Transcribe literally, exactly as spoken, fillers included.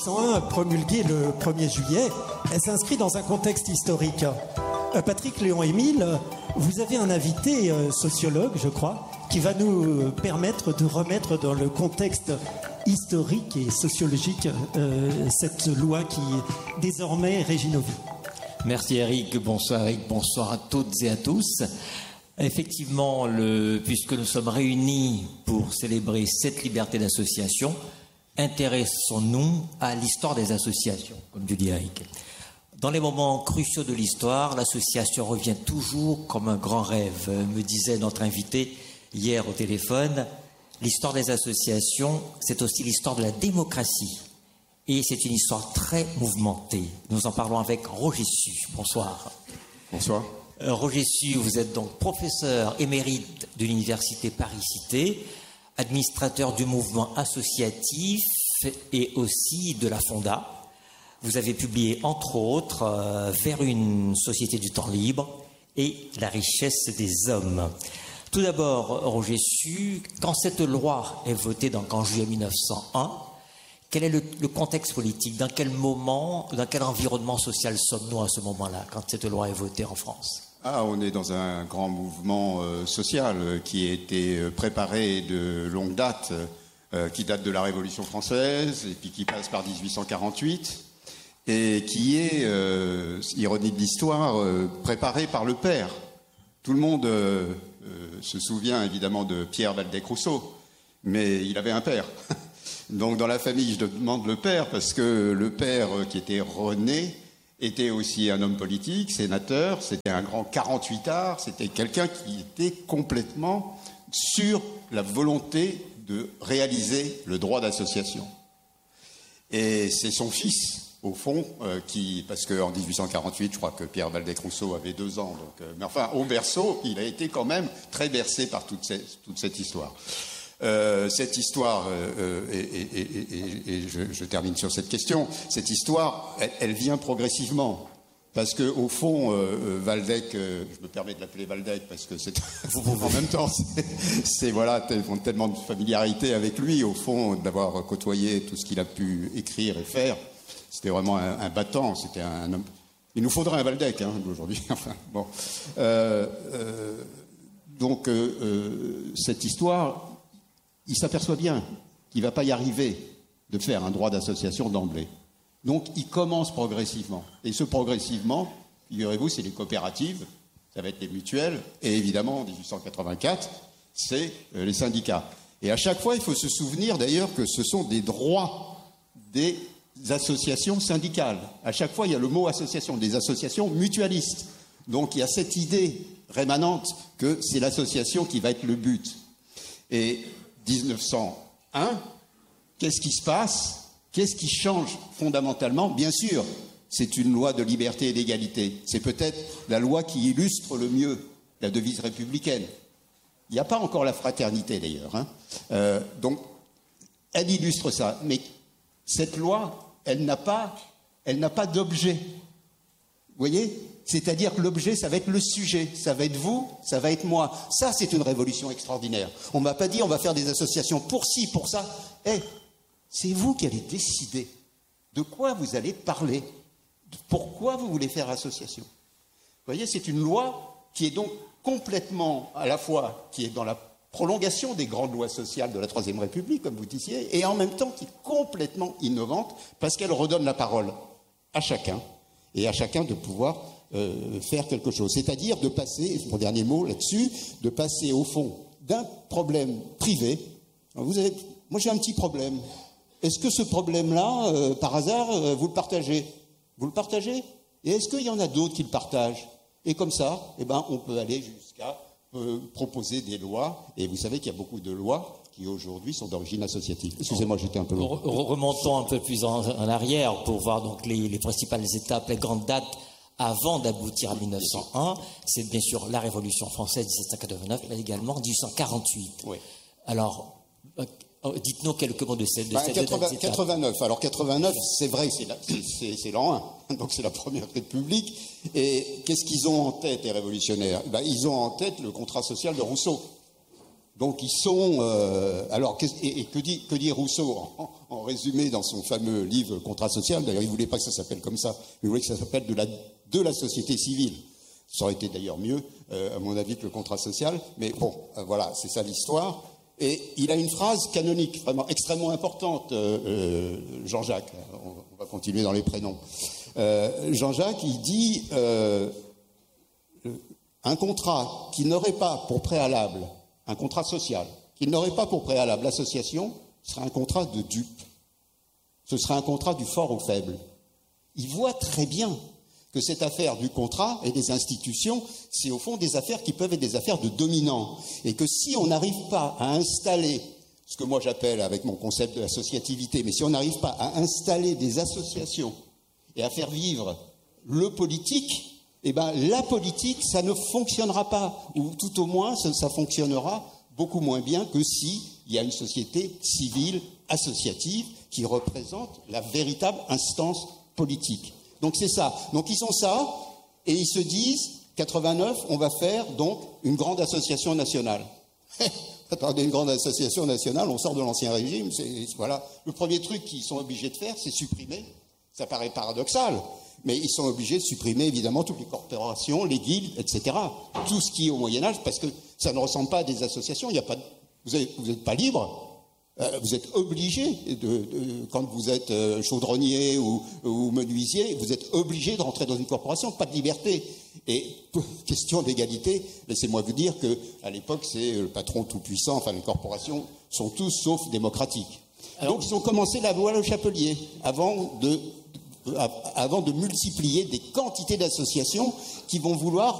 cent un, promulguée le premier juillet, elle s'inscrit dans un contexte historique. Euh, Patrick Léon-Émile, vous avez un invité euh, sociologue, je crois, qui va nous permettre de remettre dans le contexte historique et sociologique euh, cette loi qui désormais régit nos vies. Merci Eric, bonsoir Eric, bonsoir à toutes et à tous. Effectivement, le, puisque nous sommes réunis pour célébrer cette liberté d'association, intéressons-nous à l'histoire des associations, comme tu dis Eric. Dans les moments cruciaux de l'histoire, l'association revient toujours comme un grand rêve, me disait notre invité hier au téléphone. L'histoire des associations, c'est aussi l'histoire de la démocratie. Et c'est une histoire très mouvementée. Nous en parlons avec Roger Su. Bonsoir. Bonsoir. Euh, Roger Su, vous êtes donc professeur émérite de l'université Paris-Cité, administrateur du mouvement associatif et aussi de la Fonda. Vous avez publié, entre autres, euh, Vers une société du temps libre et La richesse des hommes. Tout d'abord, Roger Su, quand cette loi est votée donc en juillet mille neuf cent un, quel est le, le contexte politique? Dans quel moment, dans quel environnement social sommes-nous à ce moment-là, quand cette loi est votée en France? Ah, on est dans un grand mouvement euh, social euh, qui a été euh, préparé de longue date, euh, qui date de la Révolution française et puis qui passe par dix-huit cent quarante-huit et qui est, euh, ironie de l'histoire, euh, préparé par le père. Tout le monde euh, euh, se souvient évidemment de Pierre Waldeck-Rousseau, mais il avait un père. Donc dans la famille, je demande le père parce que le père euh, qui était René était aussi un homme politique, sénateur, c'était un grand quarante-huitard, c'était quelqu'un qui était complètement sur la volonté de réaliser le droit d'association. Et c'est son fils, au fond, euh, qui, parce qu'en dix-huit cent quarante-huit, je crois que Pierre Waldeck-Rousseau avait deux ans, donc, euh, mais enfin, au berceau, il a été quand même très bercé par toute cette, toute cette histoire. Euh, cette histoire, euh, et, et, et, et, et je, je termine sur cette question, cette histoire, elle, elle vient progressivement. Parce que au fond, euh, Waldeck, euh, je me permets de l'appeler Waldeck parce que c'est en même temps, c'est, c'est voilà, tellement de familiarité avec lui, au fond, d'avoir côtoyé tout ce qu'il a pu écrire et faire. C'était vraiment un, un battant, c'était un homme. Il nous faudrait un Waldeck hein, aujourd'hui. Enfin, bon. Euh, euh, donc euh, euh, cette histoire. Il s'aperçoit bien qu'il ne va pas y arriver de faire un droit d'association d'emblée. Donc, il commence progressivement. Et ce progressivement, figurez-vous, c'est les coopératives, ça va être les mutuelles, et évidemment, en dix-huit cent quatre-vingt-quatre, c'est les syndicats. Et à chaque fois, il faut se souvenir d'ailleurs que ce sont des droits des associations syndicales. À chaque fois, il y a le mot association, des associations mutualistes. Donc, il y a cette idée rémanente que c'est l'association qui va être le but. Et dix-neuf cent un, qu'est-ce qui se passe? Qu'est-ce qui change fondamentalement? Bien sûr, c'est une loi de liberté et d'égalité. C'est peut-être la loi qui illustre le mieux la devise républicaine. Il n'y a pas encore la fraternité d'ailleurs. Hein. Euh, donc, elle illustre ça. Mais cette loi, elle n'a pas, elle n'a pas d'objet. Vous voyez? C'est-à-dire que l'objet, ça va être le sujet, ça va être vous, ça va être moi. Ça, c'est une révolution extraordinaire. On ne m'a pas dit on va faire des associations pour ci, pour ça. Eh, c'est vous qui allez décider de quoi vous allez parler, pourquoi vous voulez faire association. Vous voyez, c'est une loi qui est donc complètement, à la fois, qui est dans la prolongation des grandes lois sociales de la Troisième République, comme vous disiez, et en même temps qui est complètement innovante parce qu'elle redonne la parole à chacun et à chacun de pouvoir Euh, faire quelque chose, c'est-à-dire de passer, mon dernier mot là-dessus, de passer au fond d'un problème privé. Vous avez, moi j'ai un petit problème. Est-ce que ce problème-là, euh, par hasard, euh, vous le partagez? Vous le partagez? Et est-ce qu'il y en a d'autres qui le partagent? Et comme ça, eh ben, on peut aller jusqu'à euh, proposer des lois. Et vous savez qu'il y a beaucoup de lois qui aujourd'hui sont d'origine associative. Excusez-moi, j'étais un peu long. Remontons un peu plus en, en arrière pour voir donc les, les principales étapes, les grandes dates. Avant d'aboutir à mille neuf cent un, c'est bien sûr la Révolution française dix-sept cent quatre-vingt-neuf, mais également dix-huit cent quarante-huit. Oui. Alors, euh, dites-nous quelques mots de cette, de ben, cette quatre-vingts, étape. quatre-vingt-neuf. Alors quatre-vingt-neuf, c'est vrai, c'est, la, c'est, c'est, c'est l'an un, donc c'est la première République. Et qu'est-ce qu'ils ont en tête, les révolutionnaires? Ben, ils ont en tête le contrat social de Rousseau. Donc ils sont... Euh, alors, et, et que, dit, que dit Rousseau en, en résumé dans son fameux livre Contrat social? D'ailleurs, il ne voulait pas que ça s'appelle comme ça, il voulait que ça s'appelle de la, de la société civile. Ça aurait été d'ailleurs mieux, euh, à mon avis, que le contrat social. Mais bon, euh, voilà, c'est ça l'histoire. Et il a une phrase canonique, vraiment extrêmement importante, euh, euh, Jean-Jacques. On, on va continuer dans les prénoms. Euh, Jean-Jacques, il dit euh, un contrat qui n'aurait pas pour préalable, un contrat social, qui n'aurait pas pour préalable l'association, serait un contrat de dupe. Ce serait un contrat du fort au faible. Il voit très bien que cette affaire du contrat et des institutions, c'est au fond des affaires qui peuvent être des affaires de dominants. Et que si on n'arrive pas à installer, ce que moi j'appelle avec mon concept de l'associativité, mais si on n'arrive pas à installer des associations et à faire vivre le politique, eh ben la politique, ça ne fonctionnera pas. Ou tout au moins, ça, ça fonctionnera beaucoup moins bien que s'il y a une société civile, associative, qui représente la véritable instance politique. Donc c'est ça. Donc ils ont ça, et ils se disent, quatre-vingt-neuf, on va faire donc une grande association nationale. Attendez, une grande association nationale, on sort de l'ancien régime, c'est, voilà. Le premier truc qu'ils sont obligés de faire, c'est supprimer. Ça paraît paradoxal, mais ils sont obligés de supprimer évidemment toutes les corporations, les guildes, et cetera. Tout ce qui est au Moyen-Âge, parce que ça ne ressemble pas à des associations, il y a pas de, vous n'êtes pas libre. Vous êtes obligé, de, de, quand vous êtes chaudronnier ou, ou menuisier, vous êtes obligé de rentrer dans une corporation, pas de liberté. Et question d'égalité, laissez-moi vous dire qu'à l'époque, c'est le patron tout-puissant, enfin les corporations sont tous sauf démocratiques. Alors, donc ils ont commencé la loi Le Chapelier avant de, avant de multiplier des quantités d'associations qui vont vouloir